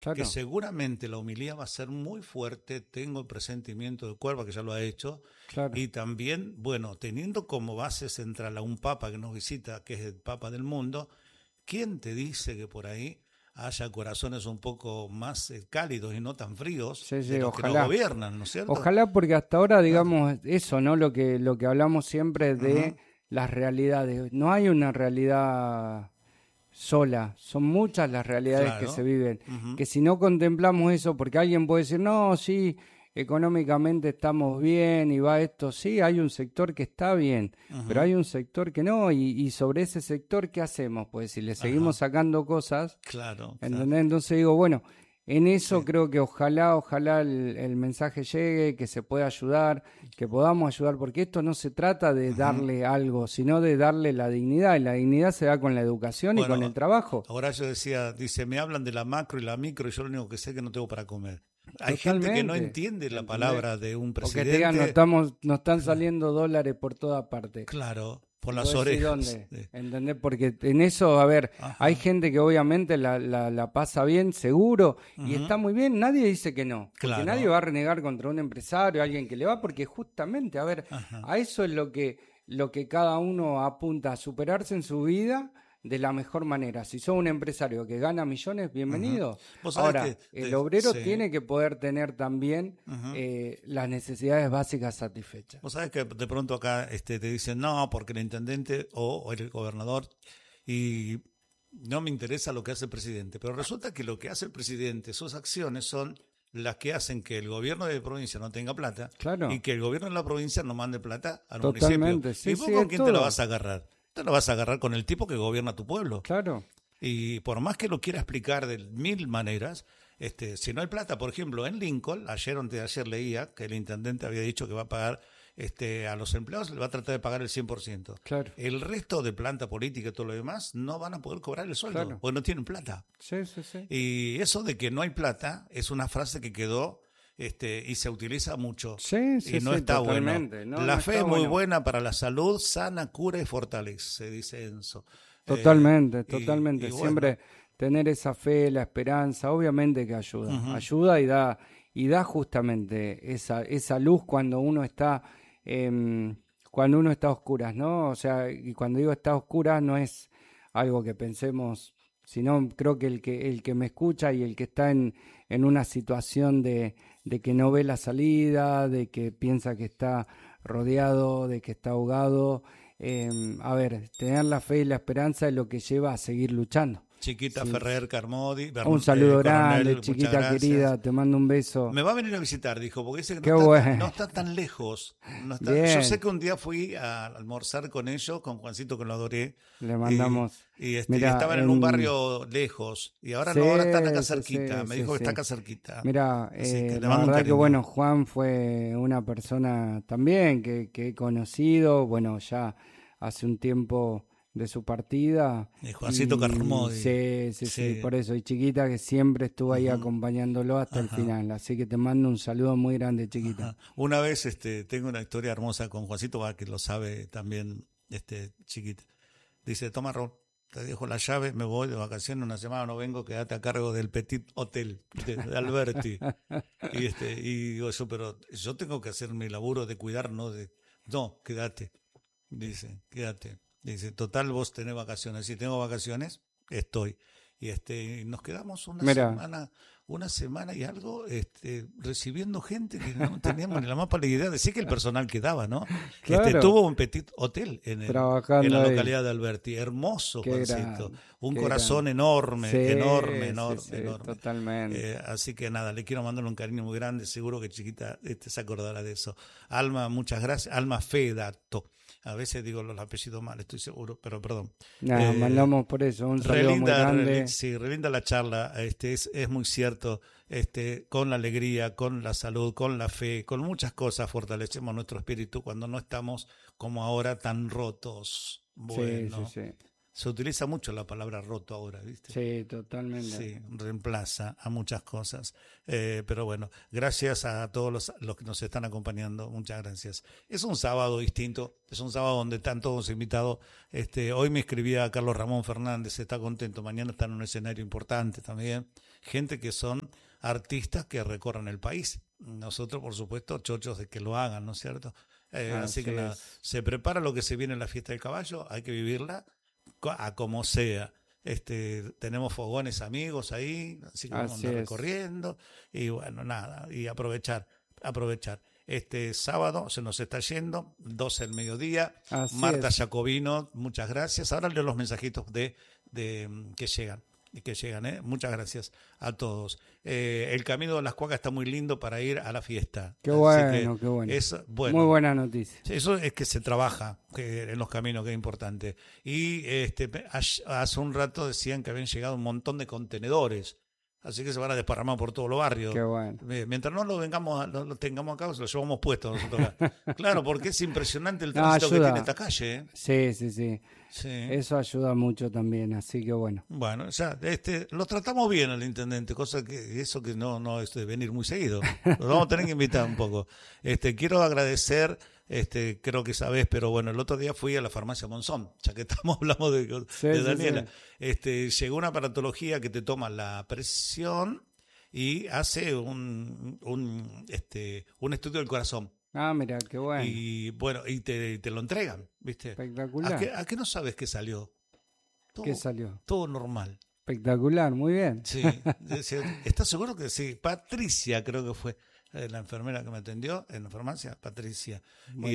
que claro, seguramente la homilía va a ser muy fuerte, tengo el presentimiento de Cuerva, que ya lo ha hecho, claro. y también, bueno, teniendo como base central a un papa que nos visita, que es el Papa del mundo, ¿quién te dice que por ahí haya corazones un poco más cálidos y no tan fríos Sí, de sí, los que nos ojalá. gobiernan, ¿no es cierto? Ojalá porque hasta ahora, Claro. digamos, eso, ¿no? Lo que hablamos siempre de Ujú. las realidades. No hay una realidad sola, son muchas las realidades que se Claro. viven, Ujú. que si no contemplamos eso, porque alguien puede decir, no, sí, económicamente estamos bien y va esto, sí, hay un sector que está bien, pero Ujú. hay un sector que no, y sobre ese sector, ¿qué hacemos? Pues si le seguimos Ajá. sacando cosas, Claro, claro. ¿entendés? Entonces digo, bueno, en eso Sí. creo que ojalá el mensaje llegue, que se pueda ayudar, que podamos ayudar, porque esto no se trata de Ujú. darle algo, sino de darle la dignidad, y la dignidad se da con la educación y con el Bueno, trabajo. ahora yo decía, dice, me hablan de la macro y la micro y yo lo único que sé es que no tengo para comer. Hay gente que no Totalmente, entiende la ¿entendés? palabra de un O que te digan, presidente. nos están Cla- saliendo dólares por toda parte. Claro, por Y las vos decís, orejas. ¿dónde? ¿Entendés? Porque en eso, a ver, hay Ajá. gente que obviamente la pasa bien, seguro, y Ujú. está muy bien, nadie dice que no, porque nadie Claro. va a renegar contra un empresario, alguien que le va, porque justamente, a ver, Ajá. a eso es lo que cada uno apunta, a superarse en su vida de la mejor manera. Si sos un empresario que gana millones, Ujú. bienvenido. Vos sabés Ahora, que el obrero sí. tiene que poder tener también Ujú. las necesidades básicas satisfechas. Vos sabés que de pronto acá te dicen, no, porque el intendente o el gobernador, y no me interesa lo que hace el presidente, pero resulta que lo que hace el presidente, sus acciones son las que hacen que el gobierno de provincia no tenga plata y Claro. que el gobierno de la provincia no mande plata al municipio. Totalmente, ¿Y sí, vos sí, con es quién te la todo. vas a agarrar? Te la vas a agarrar con el tipo que gobierna tu pueblo. Claro, Y por más que lo quiera explicar de mil maneras, si no hay plata, por ejemplo, en Lincoln, ayer o antes de ayer leía que el intendente había dicho que va a pagar a los empleados, le va a tratar de pagar el 100%. claro, El resto de planta política y todo lo demás no van a poder cobrar el sueldo, claro. porque no tienen plata. Sí, sí, sí. Y eso de que no hay plata es una frase que quedó y se utiliza mucho Sí, sí, y no sí, está bueno. totalmente. No, La no fe está es muy bueno. buena para la salud, sana, cura y fortalece, dice Enzo. Totalmente, Y totalmente. bueno. Siempre tener esa fe, la esperanza, obviamente que ayuda. Ujú. Ayuda y da justamente esa luz em, cuando uno está a oscuras, ¿no? O sea, y cuando digo está a oscuras no es algo que pensemos, sino creo que el que me escucha y el que está en una situación de que no ve la salida, de que piensa que está rodeado, de que está ahogado. A ver, tener la fe y la esperanza es lo que lleva a seguir luchando. Chiquita Sí, Ferrer Carmody, un saludo grande, Coronel, muchas chiquita gracias. querida, te mando un beso. Me va a venir a visitar, dijo, porque dice que Qué bueno. no está tan lejos. No está, yo sé Bien, que un día fui a almorzar con ellos, con Juancito, que lo adoré, le y, mandamos. y Mira, estaban en un barrio lejos, y ahora no, ahora están acá sí, sí, cerquita. sí, Me sí, dijo que está sí. acá cerquita. Mira, Así que le la mando un verdad que cariño. bueno, Juan fue una persona también que he conocido, bueno, ya hace un tiempo de su partida Y Juancito y Carmody, sí, sí, sí, sí. por eso, y chiquita que siempre estuvo ahí Ujú. acompañándolo hasta el Ajá. final, así que te mando un saludo muy grande, chiquita. Ajá. Una vez tengo una historia hermosa con Juancito, va, que lo sabe también chiquita. Dice, toma Ron, te dejo la llave, me voy de vacaciones, una semana no vengo, quédate a cargo del Petit Hotel de Alberti. Y digo yo, pero yo tengo que hacer mi laburo de cuidar, no de... No, quédate, dice, quédate. Dice, total, vos tenés vacaciones. Si tengo vacaciones, estoy. Y nos quedamos Mira, una semana y algo, recibiendo gente que no teníamos ni la más pálida idea. Decía que el personal quedaba, ¿no? claro, Tuvo un petit hotel en trabajando la ahí, localidad de Alberti. Hermoso, qué Juancito. grande, Un qué grande. corazón enorme, enorme, Sí, sí, enorme, sí, enorme. totalmente. Así que nada, le quiero mandar un cariño muy grande. Seguro que chiquita se acordará de eso. Alma, muchas gracias. Alma Fedato. A veces digo los apellidos mal, estoy seguro, pero perdón. Nada, Eh, mandamos por eso un saludo muy grande. sí, relinda la charla, es muy cierto, con la alegría, con la salud, con la fe, con muchas cosas fortalecemos nuestro espíritu cuando no estamos como ahora tan rotos. Sí, sí, Bueno, sí. se utiliza mucho la palabra roto ahora, ¿viste? Sí, totalmente. Sí, reemplaza a muchas cosas. Pero bueno, gracias a todos los que nos están acompañando. Muchas gracias. Es un sábado distinto, es un sábado donde están todos invitados. Hoy me escribía Carlos Ramón Fernández, está contento. Mañana está en un escenario importante también. gente que son artistas que recorren el país. Nosotros, por supuesto, chochos de que lo hagan, ¿no es cierto? Así que nada, se prepara lo que se viene en la fiesta del caballo, hay que vivirla a como sea. Tenemos fogones amigos ahí, así que vamos a andar recorriendo y bueno, nada, y aprovechar. Sábado se nos está yendo, 12 del mediodía. Marta Jacobino, muchas gracias. Ahora leo los mensajitos de que llegan. Muchas gracias a todos. El camino de las Cuacas está muy lindo para ir a la fiesta. Qué bueno, qué bueno. Bueno. Muy buena noticia. Eso es que se trabaja en los caminos, que es importante. Y hace un rato decían que habían llegado un montón de contenedores. Así que se van a desparramar por todos los barrios. Qué bueno. Mientras no lo tengamos acá, lo llevamos puesto nosotros acá. Claro, porque es impresionante el tránsito que tiene esta calle. Sí. Eso ayuda mucho también, así que bueno. Bueno, ya, lo tratamos bien al intendente, cosa que eso que no es de venir muy seguido. Lo vamos a tener que invitar un poco. Quiero agradecer, creo que sabés, pero bueno, el otro día fui a la farmacia Monzón, ya que hablamos de Daniela. Llegó una aparatología que te toma la presión y hace un estudio del corazón. Ah, mira, qué bueno. Y bueno, y te lo entregan, ¿viste? Espectacular. ¿A qué no sabes qué salió? ¿Qué salió? Todo normal. Espectacular, muy bien. Sí, ¿estás seguro que sí? Patricia creo que fue la enfermera que me atendió en la farmacia, Patricia.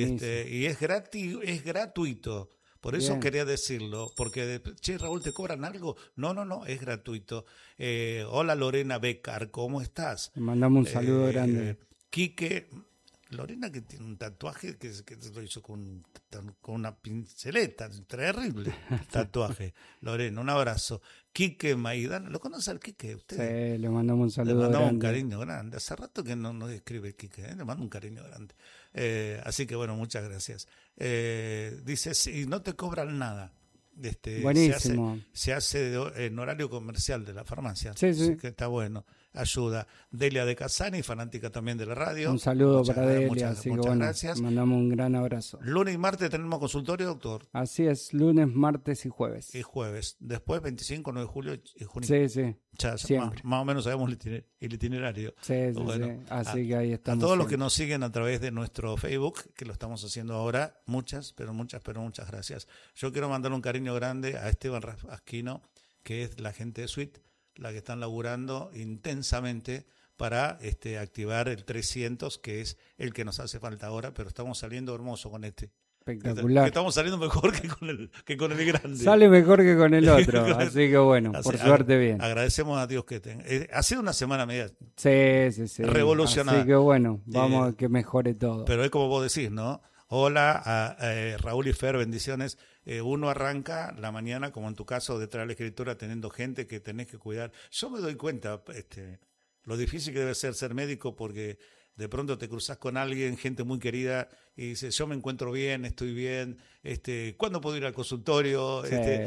Y es gratuito. Por eso bien. Quería decirlo, porque, che, Raúl, ¿te cobran algo? No, es gratuito. Hola Lorena Becar, ¿cómo estás? Le mandamos un saludo grande. Quique... Lorena, que tiene un tatuaje que lo hizo con una pinceleta, terrible tatuaje. Lorena, un abrazo. Quique Maidana, ¿lo conoce al Quique usted? Sí, le mandamos un saludo grande. Le mandamos un cariño grande. Hace rato que no escribe el Quique, le mando un cariño grande. Así que bueno, muchas gracias. Dice, si no te cobran nada. Buenísimo. Se hace en horario comercial de la farmacia. Sí. Así que está bueno. Ayuda. Delia de Casani, fanática también de la radio. Un saludo para Delia. Muchas gracias. Mandamos un gran abrazo. Lunes y martes tenemos consultorio, doctor. Así es, lunes, martes y jueves. Después 25, 9 de julio y junio. Sí. Ya, siempre. Más o menos sabemos el itinerario. Sí. Así que ahí estamos. A todos los que nos siguen a través de nuestro Facebook, que lo estamos haciendo ahora, muchas gracias. Yo quiero mandar un cariño grande a Esteban Rasquino, que es la gente de Suite, la que están laburando intensamente para activar el 300, que es el que nos hace falta ahora, pero estamos saliendo hermoso con Espectacular. Que estamos saliendo mejor que con el grande. Sale mejor que con el otro, así que bueno, por suerte bien. Agradecemos a Dios que ha sido una semana media sí. revolucionada. Así que bueno, vamos a que mejore todo. Pero es como vos decís, ¿no? Hola a Raúl y Fer, bendiciones. Uno arranca la mañana, como en tu caso, detrás de la escritura, teniendo gente que tenés que cuidar. Yo me doy cuenta lo difícil que debe ser médico, porque de pronto te cruzás con alguien, gente muy querida, y dices, yo me encuentro bien, estoy bien, ¿cuándo puedo ir al consultorio?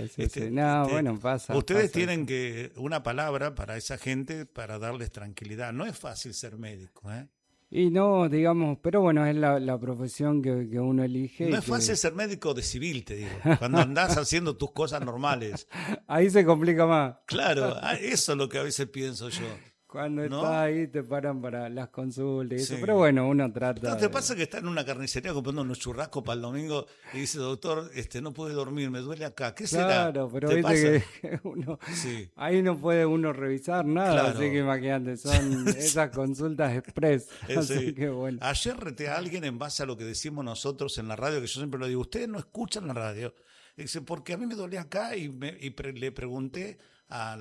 Bueno, pasa. Ustedes tienen una palabra para esa gente, para darles tranquilidad. No es fácil ser médico, ¿eh? Y no, digamos, pero bueno, es la profesión que uno elige. No es fácil ser médico de civil, te digo, cuando andás haciendo tus cosas normales. Ahí se complica más. Claro, eso es lo que a veces pienso yo. Cuando estás ahí te paran para las consultas y eso, pero bueno, uno trata. ¿No te pasa que estás en una carnicería comprando unos churrascos para el domingo y dice, doctor, no pude dormir, me duele acá? ¿Qué será? Claro, pero viste que uno, ahí no puede uno revisar nada, así que imagínate, son esas consultas express. Así que bueno. Ayer reté a alguien en base a lo que decimos nosotros en la radio, que yo siempre lo digo, ustedes no escuchan la radio. Dice, porque a mí me dolía acá y le pregunté a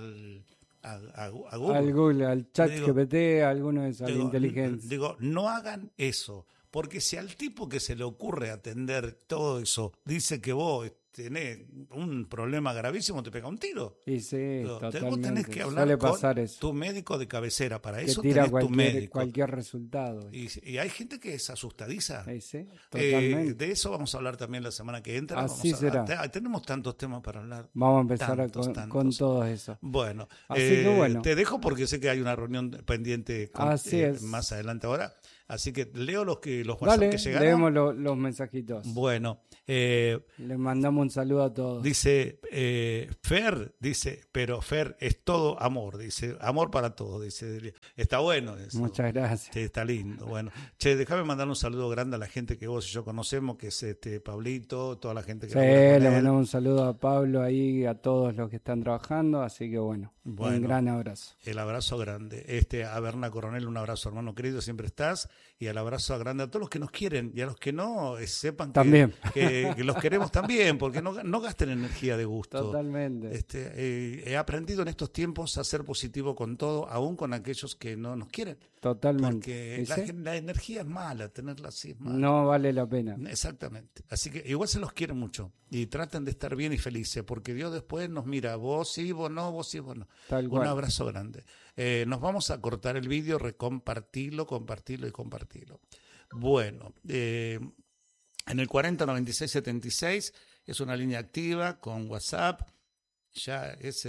Google. Al Google, al chat GPT, a alguno de esas inteligencias. Digo, no hagan eso, porque si al tipo que se le ocurre atender todo eso dice que vos tenés un problema gravísimo, te pega un tiro. Y sí, totalmente. Vos tenés que hablar con tu médico de cabecera, para eso tenés tu médico. Cualquier resultado. Y hay gente que es asustadiza. Sí, totalmente. De eso vamos a hablar también la semana que entra. Así será. Tenemos tantos temas para hablar. Vamos a empezar con todo eso. Bueno, así que bueno. Te dejo porque sé que hay una reunión pendiente más adelante ahora. Así que leo los WhatsApp Dale, que llegaron. leemos los mensajitos. Bueno, Le mandamos un saludo a todos. dice Fer, dice, pero Fer es todo amor, dice, amor para todos, dice. Está bueno eso. Muchas gracias. Sí, está lindo. Bueno, che, déjame mandar un saludo grande a la gente que vos y yo conocemos, que es Pablito, toda la gente que Sí, labura con le él. mandamos un saludo a Pablo ahí, a todos los que están trabajando, así que bueno, un Bueno. gran abrazo. El abrazo grande. A Berna Coronel, un abrazo, hermano querido, siempre estás. Y el abrazo grande a todos los que nos quieren y a los que no, sepan También. que los queremos también, porque no gasten energía de gusto. Totalmente. He aprendido en estos tiempos a ser positivo con todo, aún con aquellos que no nos quieren. Totalmente. Porque ¿Y sí? la energía es mala, tenerla así es mala. No vale la pena. Exactamente. Así que igual se los quiere mucho y traten de estar bien y felices, porque Dios después nos mira, vos sí, vos no, vos sí, vos no. Tal Un cual. abrazo grande. Nos vamos a cortar el vídeo, compartirlo y compartirlo. Bueno, en el 409676 es una línea activa con WhatsApp, ya es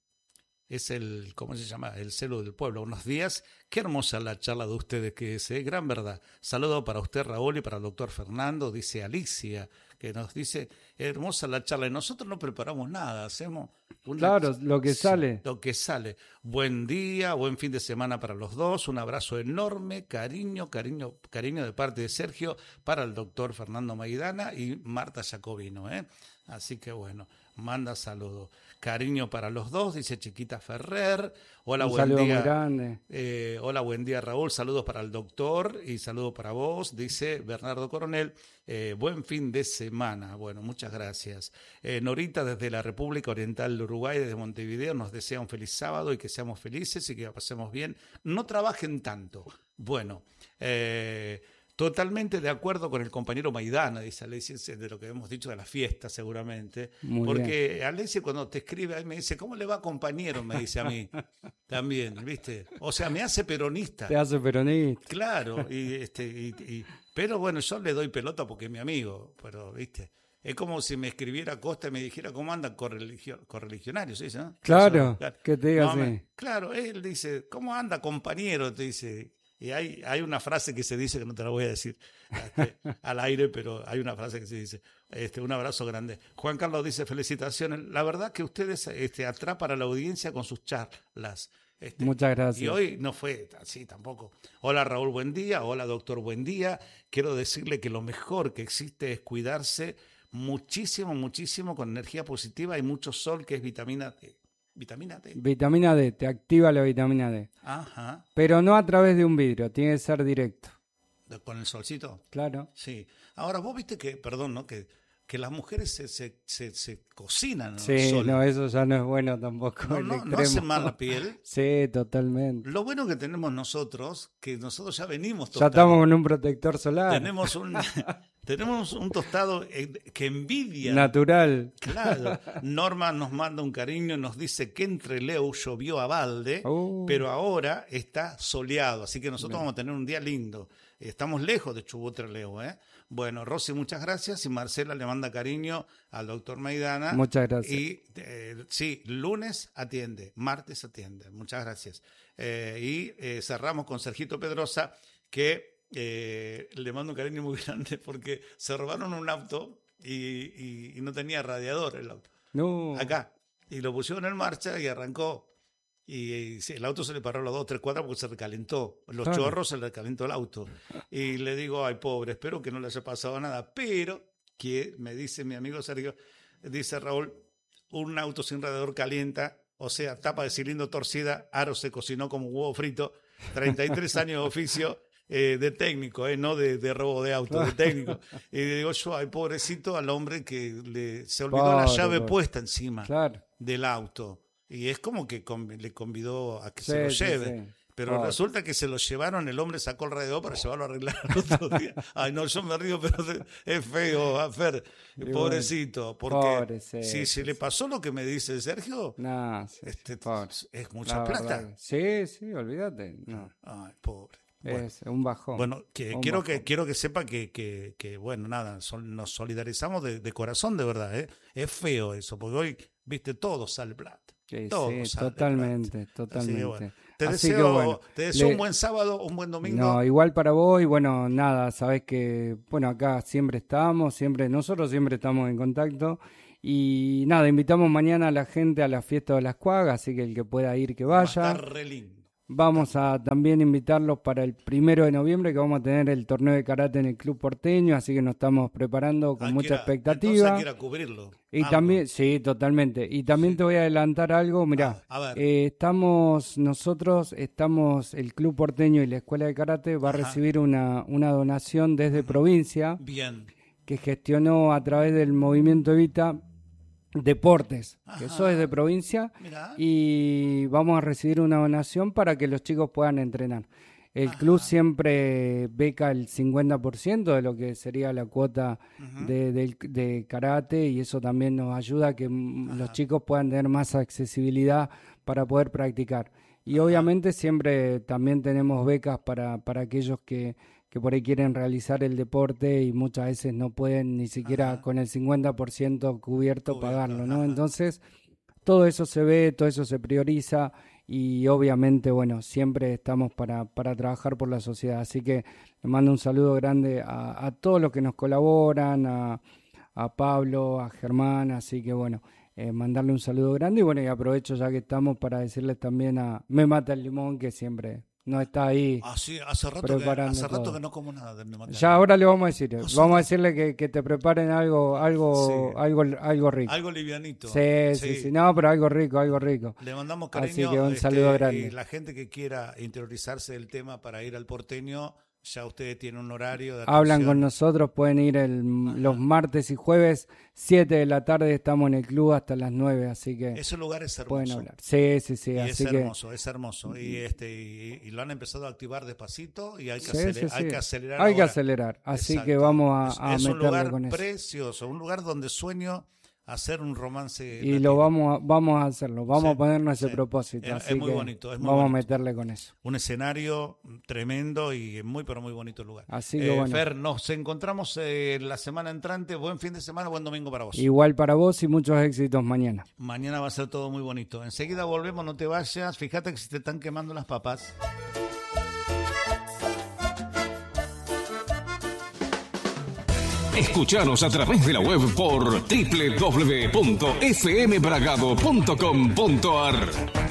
el, ¿cómo se llama? El celo del pueblo. Buenos días. Qué hermosa la charla de ustedes, que es gran verdad. Saludo para usted, Raúl, y para el doctor Fernando, dice Alicia, que nos dice, hermosa la charla. Y nosotros no preparamos nada, hacemos Claro, lo que sí, sale. lo que sale. Buen día, buen fin de semana para los dos. Un abrazo enorme, cariño de parte de Sergio para el doctor Fernando Maidana y Marta Jacobino. Así que bueno, manda saludos. Cariño para los dos, dice Chiquita Ferrer. Hola, Un buen saludo día. muy grande. Hola, buen día, Raúl. Saludos para el doctor y saludos para vos, dice Bernardo Coronel. Buen fin de semana. Bueno, muchas gracias. Norita, desde la República Oriental de Uruguay, desde Montevideo, nos desea un feliz sábado y que seamos felices y que la pasemos bien. No trabajen tanto. Bueno, totalmente de acuerdo con el compañero Maidana, dice Alexis, de lo que hemos dicho de la fiesta seguramente. Muy Porque Alexis cuando te escribe ahí me dice, ¿cómo le va, compañero? Me dice a mí. También, ¿viste? O sea, me hace peronista. Te hace peronista. Claro, pero bueno, yo le doy pelota porque es mi amigo, pero, ¿viste? Es como si me escribiera Costa y me dijera, ¿cómo andan correligionarios? ¿Sí, no? Claro, Eso, que te diga no, así. claro, él dice, ¿cómo anda, compañero? Te dice. Y hay una frase que se dice, que no te la voy a decir al aire, pero hay una frase que se dice. Un abrazo grande. Juan Carlos dice, felicitaciones. La verdad que ustedes atrapan a la audiencia con sus charlas. Muchas gracias. Y hoy no fue así tampoco. Hola Raúl, buen día. Hola doctor, buen día. Quiero decirle que lo mejor que existe es cuidarse muchísimo, muchísimo con energía positiva y mucho sol, que es vitamina D. Vitamina D. Vitamina D, te activa la vitamina D. Ajá. Pero no a través de un vidrio, tiene que ser directo. ¿Con el solcito? Claro. Sí. Ahora, vos viste que, perdón, ¿no? Que las mujeres se cocinan, ¿no? Sí, Sol. no, eso ya no es bueno tampoco. No hace mal la piel. Sí, totalmente. Lo bueno que tenemos nosotros, que nosotros ya venimos Ya tostados. estamos con un protector solar. Tenemos un tostado que envidia. Natural. Claro. Norma nos manda un cariño y nos dice que entre Leo llovió a balde, pero ahora está soleado, así que nosotros vamos a tener un día lindo. Estamos lejos de Chubut, Leo, ¿eh? Bueno, Rosy, muchas gracias. Y Marcela le manda cariño al doctor Maidana. Muchas gracias. Y sí, lunes atiende, martes atiende. Muchas gracias. Y cerramos con Sergito Pedrosa, que le mando un cariño muy grande porque se robaron un auto y no tenía radiador el auto. No. Acá. Y lo pusieron en marcha y arrancó. Y el auto se le paró a las 2, 3 cuadras porque se recalentó. Los chorros se le recalentó el auto. Y le digo, ay, pobre, espero que no le haya pasado nada. Pero, que me dice mi amigo Sergio, dice Raúl, un auto sin radiador calienta, o sea, tapa de cilindro torcida, aro se cocinó como huevo frito, 33 años de oficio de técnico, no de robo de auto, de técnico. Y le digo yo, ay, pobrecito al hombre que se olvidó la llave puesta encima del auto. Y es como que le convidó a que se lo lleve. Sí. Pero resulta que se lo llevaron, el hombre sacó el radiador para llevarlo a arreglar el otro día. Ay, no, yo me río, pero es feo, Fer, pobrecito. Porque si le pasó lo que me dice Sergio, es mucha plata. Sí, olvídate. No. Ay, pobre. Es un bajón. Bueno, quiero que sepa que bueno, nada, nos solidarizamos de corazón, de verdad. Es feo eso, porque hoy, viste, todo sale plata. Sí, totalmente. Bueno, Te Así deseo, que bueno, te deseo un buen sábado, un buen domingo. No, igual para vos, y bueno, nada, sabés que, bueno, acá nosotros siempre estamos en contacto, y nada, invitamos mañana a la gente a la fiesta de las Cuagas, así que el que pueda ir que vaya. Va a estar re lindo. Vamos a también invitarlos para el 1 de noviembre, que vamos a tener el torneo de karate en el Club Porteño, así que nos estamos preparando con mucha expectativa. Entonces hay que ir a cubrirlo. Y también, sí, totalmente. Y también te voy a adelantar algo, mirá, el Club Porteño y la Escuela de Karate va a recibir una donación desde provincia. Bien. Que gestionó a través del movimiento Evita Deportes, que eso es de provincia. Mirá. Y vamos a recibir una donación para que los chicos puedan entrenar. El club siempre beca el 50% de lo que sería la cuota de karate, y eso también nos ayuda a que los chicos puedan tener más accesibilidad para poder practicar. Y obviamente siempre también tenemos becas para aquellos que por ahí quieren realizar el deporte y muchas veces no pueden ni siquiera con el 50% cubierto pagarlo, ¿no? Entonces, todo eso se ve, todo eso se prioriza, y obviamente, bueno, siempre estamos para trabajar por la sociedad. Así que le mando un saludo grande a todos los que nos colaboran, a Pablo, a Germán, así que bueno, mandarle un saludo grande, y bueno, y aprovecho ya que estamos para decirles también a Me Mata el Limón, que siempre no está ahí. Sí, hace rato que no como nada de Me Mata el Ya Limón. ahora le vamos a decir, vamos a decirle que te preparen algo rico. Algo livianito. Sí, no, pero algo rico. Le mandamos cariño. Así que un saludo grande. Y la gente que quiera interiorizarse del tema para ir al Porteño, ya ustedes tienen un horario de atención. Hablan con nosotros, pueden ir los martes y jueves, 7 de la tarde, estamos en el club hasta las 9, así que ese lugar es hermoso. Pueden hablar. Sí. Y así es hermoso. Y lo han empezado a activar despacito, y hay que acelerar. Hay que acelerar, así que vamos a es meterle un lugar con eso. Precioso, un lugar donde sueño hacer un romance. Y lo vamos a hacerlo, vamos a ponernos ese propósito. Así es muy que bonito, vamos a meterle con eso. Un escenario tremendo y muy, pero muy bonito el lugar. Así que bueno. Fer, nos encontramos la semana entrante. Buen fin de semana, buen domingo para vos. Igual para vos, y muchos éxitos mañana. Mañana va a ser todo muy bonito. Enseguida volvemos, no te vayas. Fíjate que se te están quemando las papas. Escuchanos a través de la web por www.fmbragado.com.ar.